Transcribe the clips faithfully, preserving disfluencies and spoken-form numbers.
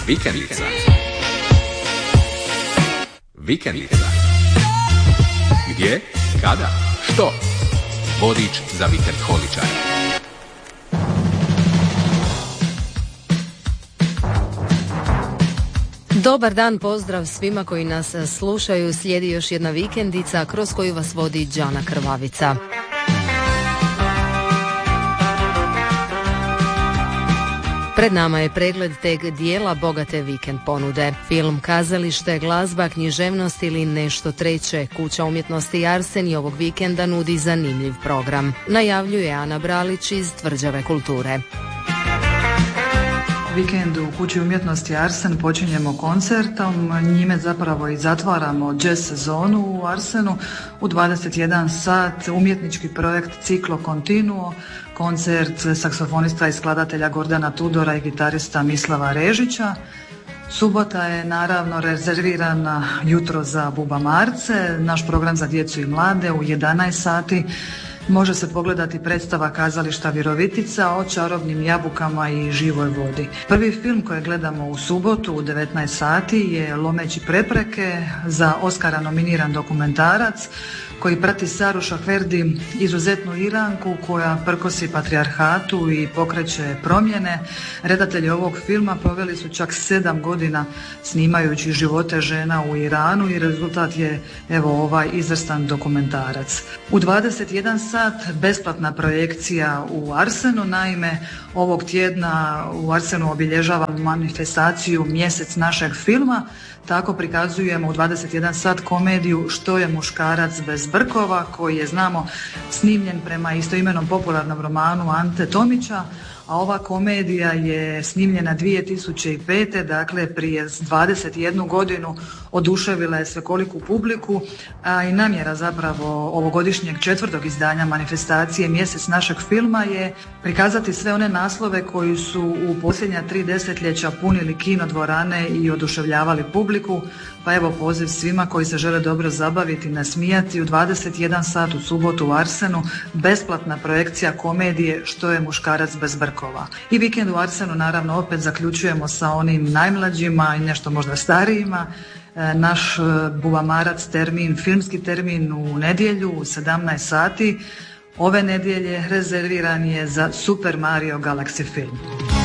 Vikendica. Vikendica. Gdje, kada, što? Vodič za vikend holičare. Dobar dan, pozdrav svima koji nas slušaju. Slijedi još jedna vikendica kroz koju vas vodi Đana Krvavica. Pred nama je pregled teg dijela bogate vikend ponude. Film, kazalište, glazba, književnost ili nešto treće. Kuća umjetnosti Arsen i ovog vikenda nudi zanimljiv program. Najavljuje Ana Bralić iz Tvrđave kulture. Vikend u Kući umjetnosti Arsen počinjemo koncertom, njime zapravo i zatvaramo jazz sezonu u Arsenu. U dvadeset jedan sat umjetnički projekt Ciklo Continuo, koncert saksofonista i skladatelja Gordana Tudora i gitarista Mislava Režića. Subota je naravno rezervirana jutro za bubamarce, naš program za djecu i mlade u jedanaest sati. Može se pogledati predstava kazališta Virovitica o čarobnim jabukama i živoj vodi. Prvi film koji gledamo u subotu u devetnaest sati je Lomeći prepreke, za Oskara nominiran dokumentarac koji prati Saru Šahverdi, izuzetnu Iranku koja prkosi patrijarhatu i pokreće promjene. Redatelji ovog filma proveli su čak sedam godina snimajući živote žena u Iranu i rezultat je evo ovaj izvrstan dokumentarac. U dvadeset jedan sat besplatna projekcija u Arsenu, naime ovog tjedna u Arsenu obilježavamo manifestaciju Mjesec našeg filma. Tako prikazujemo u dvadeset jedan sat komediju Što je muškarac bez brkova, koji je, znamo, snimljen prema istoimenom popularnom romanu Ante Tomića, a ova komedija je snimljena dvije tisuće pete. Dakle prije dvadeset jednu godinu, oduševila je svekoliku publiku, a i namjera zapravo ovogodišnjeg četvrtog izdanja manifestacije Mjesec našeg filma je prikazati sve one naslove koji su u posljednja tri desetljeća punili kino dvorane i oduševljavali publiku. Pa evo poziv svima koji se žele dobro zabaviti, nasmijati u dvadeset jedan sat u subotu u Arsenu, besplatna projekcija komedije Što je muškarac bez brkova. I vikend u Arsenu naravno opet zaključujemo sa onim najmlađima i nešto možda starijima. Naš bubamarac termin, filmski termin u nedjelju u sedamnaest sati. Ove nedjelje rezerviran je za Super Mario Galaxy film.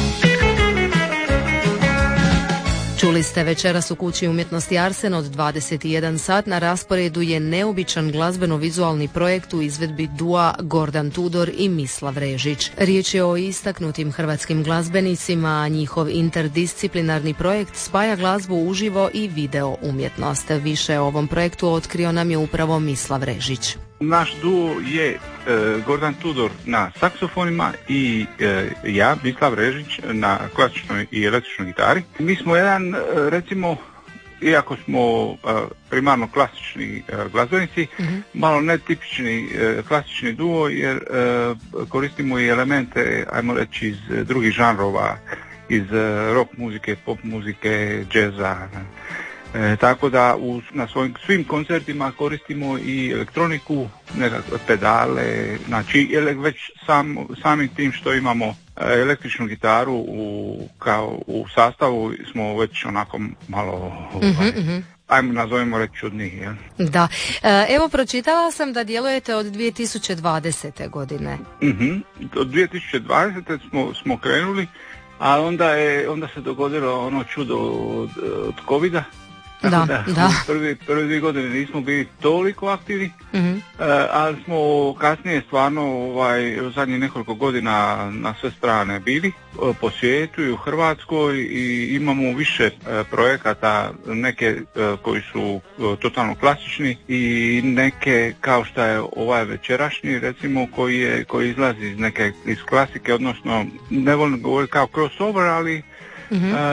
Čuli ste večeras u Kući umjetnosti Arsen od dvadeset jedan sat. Na rasporedu je neobičan glazbeno-vizualni projekt u izvedbi dua Gordan Tudor i Mislav Režić. Riječ je o istaknutim hrvatskim glazbenicima, a njihov interdisciplinarni projekt spaja glazbu uživo i video umjetnost. Više o ovom projektu otkrio nam je upravo Mislav Režić. Naš duo je e, Gordan Tudor na saksofonima i e, ja, Mislav Režić, na klasičnoj i električnoj gitari. Mi smo jedan, e, recimo, iako smo e, primarno klasični e, glazbenici, mm-hmm. malo netipični e, klasični duo, jer e, koristimo i elemente, ajmo reći, iz drugih žanrova, iz e, rock muzike, pop muzike, džeza. E, tako da u, na svojim svim koncertima koristimo i elektroniku, nekakve pedale, znači već sam, samim tim što imamo električnu gitaru u, kao u sastavu smo već onako malo, mm-hmm, ovaj, ajmo nazovemo reći čudniji. Ja? Da, e, evo pročitala sam da djelujete od dvije tisuće dvadesete godine. Mm-hmm. Od dvije tisuće dvadesete smo, smo krenuli, a onda, je, onda se dogodilo ono čudo od, od covida. Da, da, da. Prvi, prvi dvije godine nismo bili toliko aktivni, mm-hmm. uh, ali smo kasnije stvarno ovaj, u zadnjih nekoliko godina na sve strane bili uh, po svijetu i u Hrvatskoj i imamo više uh, projekata, neke uh, koji su uh, totalno klasični i neke kao što je ovaj večerašnji, recimo, koji, je, koji izlazi iz neke iz klasike, odnosno ne volim govoriti kao crossover, ali Mm-hmm. Uh,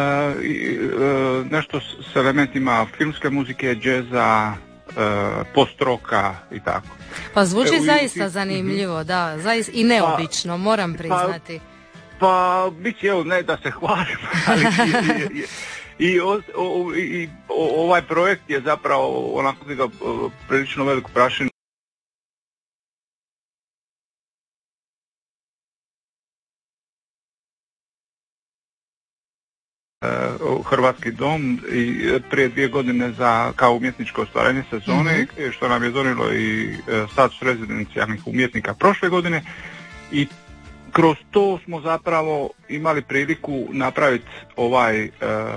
uh, nešto s elementima filmske muzike, džeza, uh, post-roka i tako. Pa zvuči e, zaista zanimljivo, mm-hmm. da, zaista i neobično, pa, moram priznati. Pa, pa bit će, evo, ne da se hvalim, ali i, i, i, o, o, i o, ovaj projekt je zapravo onako da prilično veliku prašinu Hrvatski dom i prije dvije godine za kao umjetničko ostvarenje sezone, mm-hmm. što nam je donijelo i status rezidencijalnih umjetnika prošle godine i kroz to smo zapravo imali priliku napraviti ovaj uh,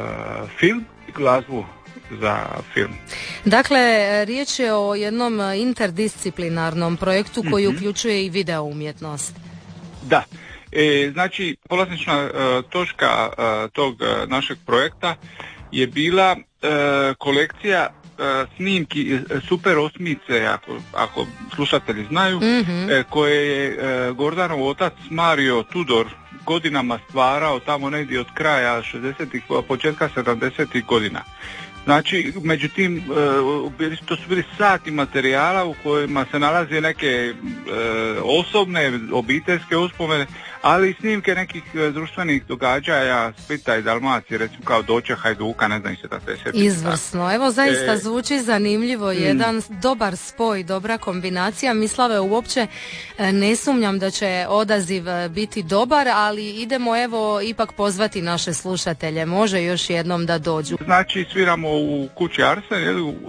film i glazbu za film. Dakle, riječ je o jednom interdisciplinarnom projektu koji mm-hmm. uključuje i video umjetnost. Da. E, znači, polazišna uh, točka uh, tog uh, našeg projekta je bila uh, kolekcija uh, snimki uh, Super osmice, ako, ako slušatelji znaju, mm-hmm. uh, koje je uh, Gordanov otac Mario Tudor godinama stvarao tamo negdje od kraja šezdesetih, početka sedamdesetih godina. Znači, međutim, uh, to su bili sati materijala u kojima se nalaze neke uh, osobne, obiteljske uspomene, ali i snimke nekih uh, društvenih događaja Splita i Dalmacije, recimo kao Doće Hajduka, ne znam se da se sjeti. Izvrsno, evo zaista e, zvuči zanimljivo, jedan mm. dobar spoj, dobra kombinacija. Mislave, uopće ne sumnjam da će odaziv biti dobar, ali idemo evo ipak pozvati naše slušatelje, može još jednom da dođu. Znači, sviramo u kući Arsen, jel, u,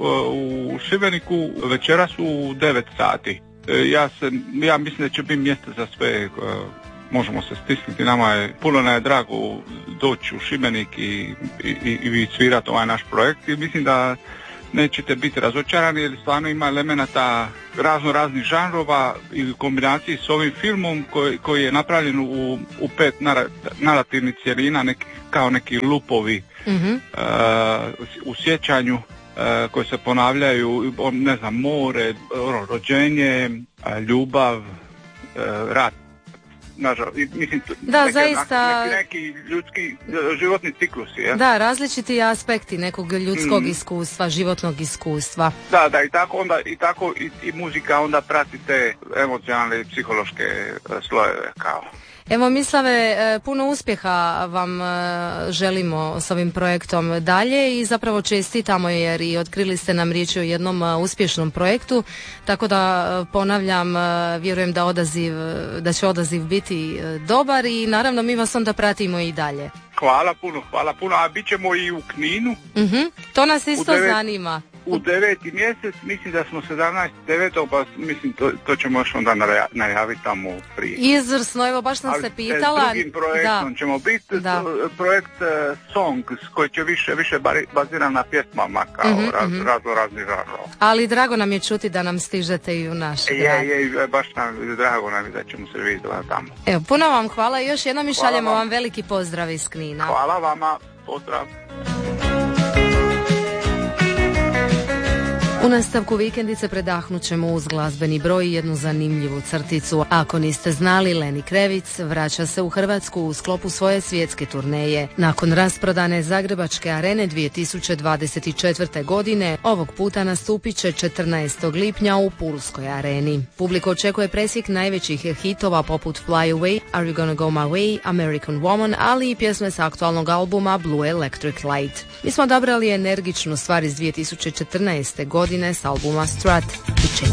u Šibeniku, večeras u devet sati. E, ja, se, ja mislim da će biti mjesto za sve, možemo se stisnuti, nama je puno nam je drago doći u Šibenik i, i, i, i svirati ovaj naš projekt i mislim da nećete biti razočarani jer stvarno ima elemenata razno raznih žanrova i u kombinaciji s ovim filmom koji, koji je napravljen u, u pet narativnih cjelina, neki, kao neki lupovi mm-hmm. uh, u sjećanju uh, koji se ponavljaju, ne znam, more, rođenje, uh, ljubav, uh, rat. Nažal, mislim, da, neke, zaista, neki, neki ljudski životni ciklusi. Je? Da, različiti aspekti nekog ljudskog mm. iskustva, životnog iskustva. Da, da, i tako onda i tako i, i muzika onda prati te emocionalne i psihološke slojeve kao. Evo Mislave, puno uspjeha vam želimo s ovim projektom dalje i zapravo čestitamo jer i otkrili ste nam riječ o jednom uspješnom projektu, tako da ponavljam, vjerujem da odaziv, da će odaziv biti dobar i naravno mi vas onda pratimo i dalje. Hvala puno, hvala puno, a bit ćemo i u Kninu. Uh-huh. To nas isto devet, zanima. U deveti mjesec, mislim da smo sedamnaest devetog pa mislim to, to ćemo još onda najaviti tamo prije. Izvrsno, evo baš sam ali se pitala. Ali s drugim projektom da. ćemo biti, da. projekt uh, Songs, koji će više, više baziran na pjesmama kao uh-huh, raz, uh-huh. razno razni žanrova. Ali drago nam je čuti da nam stižete i u naš grad. Je, je, baš nam, drago nam je da ćemo se vidjeti tamo. Evo, puno vam hvala i još jednom mi šaljemo vam. vam veliki pozdrav iz Knina. Hvala vama, pozdrav. U nastavku vikendice predahnut ćemo uz glazbeni broj i jednu zanimljivu crticu. Ako niste znali, Lenny Kravitz vraća se u Hrvatsku u sklopu svoje svjetske turneje. Nakon rasprodane Zagrebačke arene dvije tisuće dvadeset četvrte. godine, ovog puta nastupit će četrnaestog lipnja u Pulskoj areni. Publika očekuje presjek najvećih hitova poput Fly Away, Are You Gonna Go My Way, American Woman, ali i pjesme s aktualnog albuma Blue Electric Light. Mi smo odabrali energičnu stvar iz dvije tisuće četrnaeste. godine s albuma Strut.